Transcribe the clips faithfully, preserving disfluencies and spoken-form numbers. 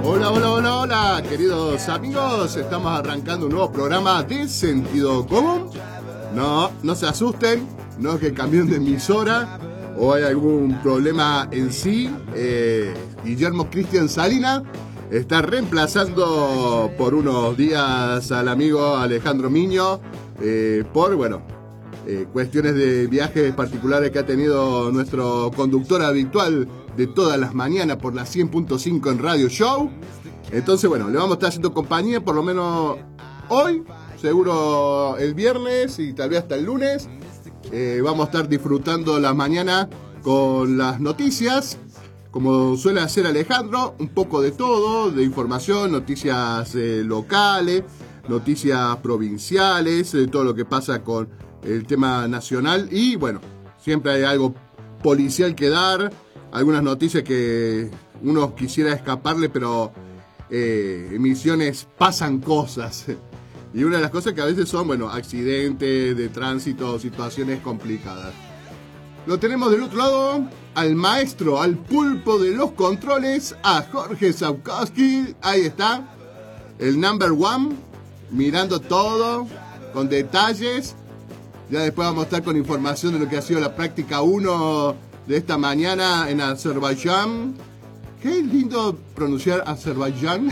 Hola, hola, hola, hola, queridos amigos, estamos arrancando un nuevo programa de Sentido Común. No, no se asusten, no es que cambiaron de emisora o hay algún problema en sí. Eh, Guillermo Cristian Salina está reemplazando por unos días al amigo Alejandro Miño eh, por, bueno, eh, cuestiones de viajes particulares que ha tenido nuestro conductor habitual de todas las mañanas por la cien punto cinco en Radio Show. Entonces, bueno, le vamos a estar haciendo compañía por lo menos hoy, seguro el viernes y tal vez hasta el lunes. Eh, vamos a estar disfrutando la mañana con las noticias, como suele hacer Alejandro, un poco de todo, de información, noticias eh, locales, noticias provinciales, de todo lo que pasa con el tema nacional y, bueno, siempre hay algo policial que dar. Algunas noticias que uno quisiera escaparle, pero eh, en Misiones pasan cosas. Y una de las cosas que a veces son, bueno, accidentes de tránsito, situaciones complicadas. Lo tenemos del otro lado, al maestro, al pulpo de los controles, a Jorge Sapkowski. Ahí está, el number one, mirando todo, con detalles. Ya después vamos a estar con información de lo que ha sido la práctica uno de esta mañana en Azerbaiyán. Qué lindo pronunciar Azerbaiyán.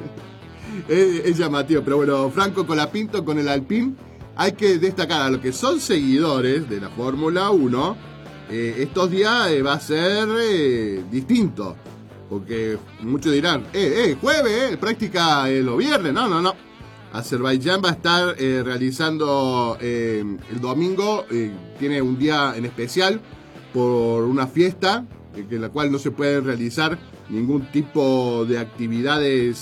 es, es llamativo, pero bueno, Franco Colapinto con el Alpine. Hay que destacar a los que son seguidores de la Fórmula uno, eh, estos días eh, va a ser eh, distinto. Porque muchos dirán, eh, eh, jueves, eh, práctica eh, los viernes. No, no, no. Azerbaiyán va a estar eh, realizando eh, el domingo, eh, tiene un día en especial por una fiesta, eh, en la cual no se puede realizar ningún tipo de actividades